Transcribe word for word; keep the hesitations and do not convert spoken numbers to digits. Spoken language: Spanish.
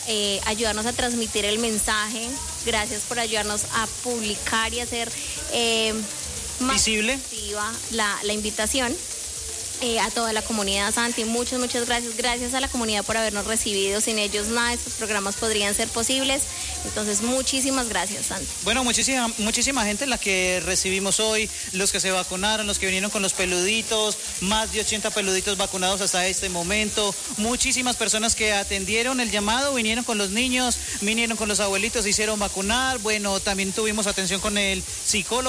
eh, ayudarnos a transmitir el mensaje, gracias por ayudarnos a publicar y hacer eh, más visible efectiva la, la invitación. Eh, a toda la comunidad, Santi, muchas, muchas gracias. Gracias a la comunidad por habernos recibido. Sin ellos nada de estos programas podrían ser posibles. Entonces, muchísimas gracias, Santi. Bueno, muchísima, muchísima gente la que recibimos hoy, los que se vacunaron, los que vinieron con los peluditos, más de ochenta peluditos vacunados hasta este momento. Muchísimas personas que atendieron el llamado, vinieron con los niños, vinieron con los abuelitos, se hicieron vacunar. Bueno, también tuvimos atención con el psicólogo.